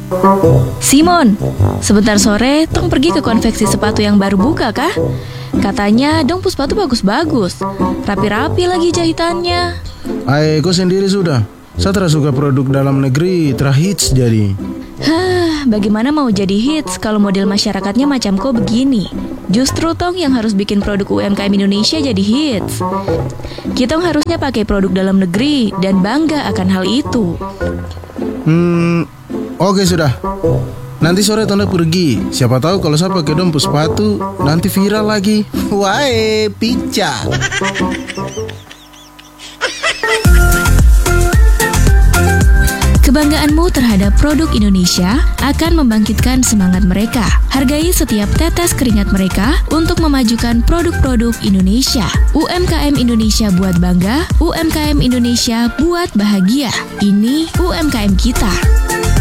Simon, sebentar sore tong pergi ke konveksi sepatu yang baru buka kah? Katanya dong sepatu bagus-bagus, rapi-rapi lagi jahitannya. Kau sendiri sudah. Saya terus suka produk dalam negeri terhits jadi. Bagaimana mau jadi hits kalau model masyarakatnya macam kau begini? Justru tong yang harus bikin produk UMKM Indonesia jadi hits. Kita harusnya pakai produk dalam negeri dan bangga akan hal itu. Oke sudah. Nanti sore Tonda pergi. Siapa tahu kalau saya pakai dompu sepatu nanti viral lagi. Wah, pica. Kebanggaanmu terhadap produk Indonesia akan membangkitkan semangat mereka. Hargai setiap tetes keringat mereka untuk memajukan produk-produk Indonesia. UMKM Indonesia buat bangga, UMKM Indonesia buat bahagia. Ini UMKM kita.